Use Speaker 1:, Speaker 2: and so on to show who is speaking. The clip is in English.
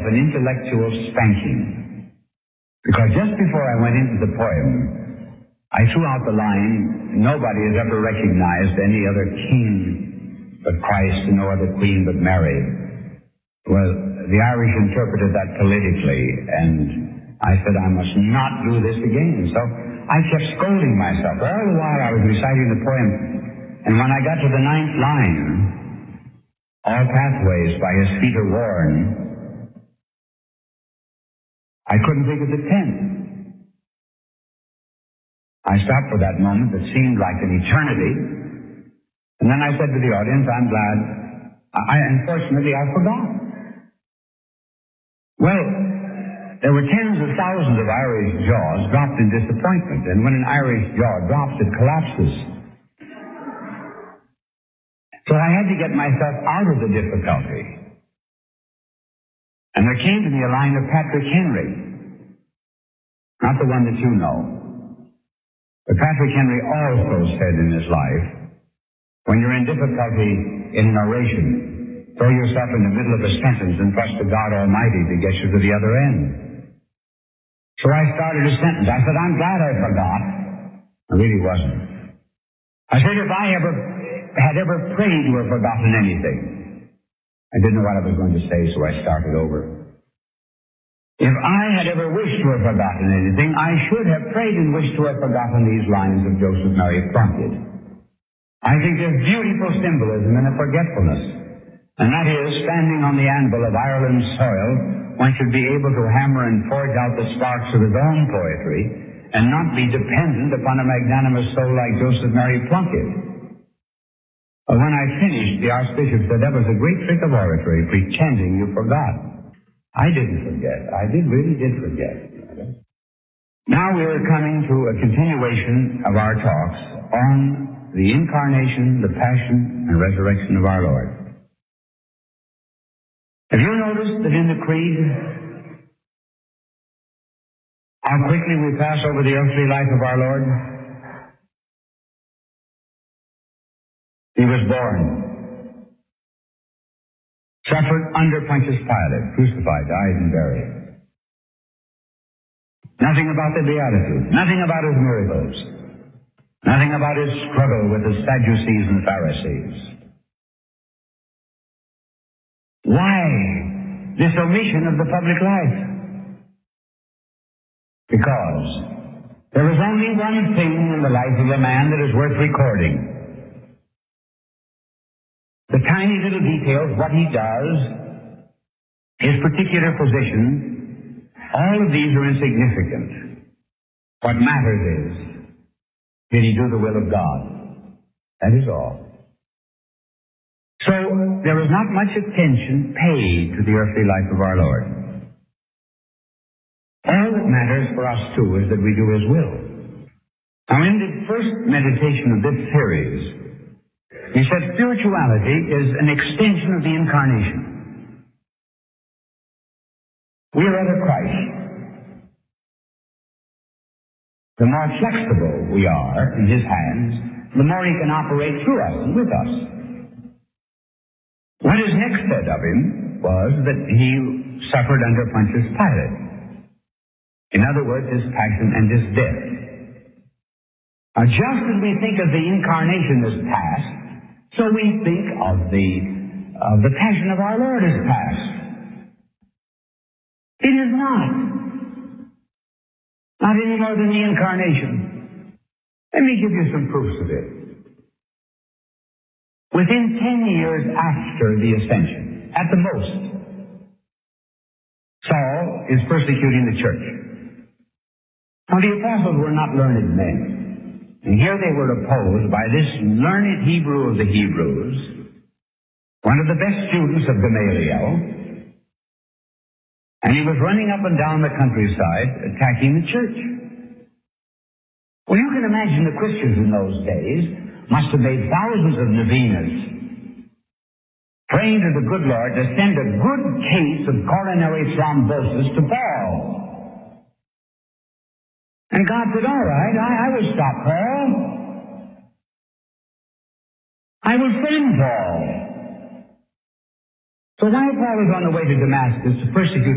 Speaker 1: an intellectual spanking. Because just before I went into the poem, I threw out the line, nobody has ever recognized any other king but Christ and no other queen but Mary. Well, the Irish interpreted that politically, and I said I must not do this again. So I kept scolding myself. All the while I was reciting the poem, and when I got to the 9th line, all pathways by his feet are worn, I couldn't think of the 10th. I stopped for that moment that seemed like an eternity, and then I said to the audience, I'm glad. Unfortunately, I forgot. Well, there were tens of thousands of Irish jaws dropped in disappointment, and when an Irish jaw drops, it collapses. So I had to get myself out of the difficulty. And there came to me a line of Patrick Henry, not the one that you know. But Patrick Henry also said in his life, when you're in difficulty in an oration, throw yourself in the middle of a sentence and trust to God Almighty to get you to the other end. So I started a sentence. I said, I'm glad I forgot. I really wasn't. I said, if I had ever prayed to have forgotten anything. I didn't know what I was going to say, so I started over. If I had ever wished to have forgotten anything, I should have prayed and wished to have forgotten these lines of Joseph Mary Plunkett. I think there's beautiful symbolism in a forgetfulness, and that is, standing on the anvil of Ireland's soil, one should be able to hammer and forge out the sparks of his own poetry and not be dependent upon a magnanimous soul like Joseph Mary Plunkett. When I finished, the Archbishop said that was a great trick of oratory, pretending you forgot. I didn't forget. I really did forget. Now we are coming to a continuation of our talks on the incarnation, the passion, and resurrection of our Lord. Have you noticed that in the Creed, how quickly we pass over the earthly life of our Lord? He was born, suffered under Pontius Pilate, crucified, died, and buried. Nothing about the Beatitudes, nothing about his miracles, nothing about his struggle with the Sadducees and Pharisees. Why this omission of the public life? Because there is only one thing in the life of a man that is worth recording. The tiny little details, what he does, his particular position, all of these are insignificant. What matters is, did he do the will of God? That is all. So, there is not much attention paid to the earthly life of our Lord. All that matters for us, too, is that we do his will. Now, in the first meditation of this series, he said spirituality is an extension of the incarnation. We are other Christ. The more flexible we are in his hands, the more he can operate through us and with us. What is next said of him was that he suffered under Pontius Pilate. In other words, his passion and his death. Now, just as we think of the incarnation as past, so we think of the passion of our Lord as past. It is not. Not any more than the incarnation. Let me give you some proofs of it. Within 10 years after the ascension, at the most, Saul is persecuting the church. Now, the apostles were not learned men. And here they were opposed by this learned Hebrew of the Hebrews, one of the best students of Gamaliel, and he was running up and down the countryside attacking the church. Well, you can imagine the Christians in those days must have made thousands of novenas, praying to the good Lord to send a good case of coronary thrombosis to Paul. And God said, all right, I will stop Paul. I will send Paul. So while Paul was on the way to Damascus to persecute